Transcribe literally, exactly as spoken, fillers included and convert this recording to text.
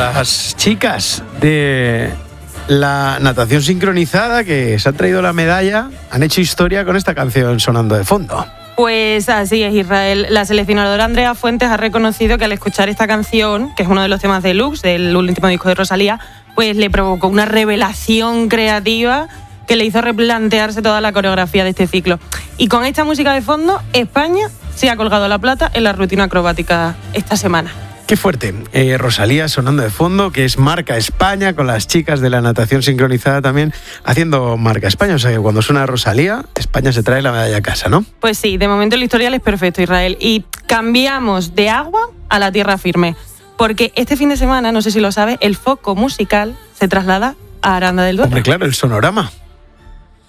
las chicas de la natación sincronizada que se han traído la medalla, han hecho historia con esta canción sonando de fondo. Pues así es, Israel. La seleccionadora Andrea Fuentes ha reconocido que al escuchar esta canción, que es uno de los temas de Lux, del último disco de Rosalía, pues le provocó una revelación creativa que le hizo replantearse toda la coreografía de este ciclo. Y con esta música de fondo, España se ha colgado la plata en la rutina acrobática esta semana. Qué fuerte. Eh, Rosalía sonando de fondo, que es marca España, con las chicas de la natación sincronizada también haciendo marca España. O sea que cuando suena Rosalía, España se trae la medalla a casa, ¿no? Pues sí, de momento el historial es perfecto, Israel. Y cambiamos de agua a la tierra firme. Porque este fin de semana, no sé si lo sabes, el foco musical se traslada a Aranda del Duero. Hombre, claro, el sonorama.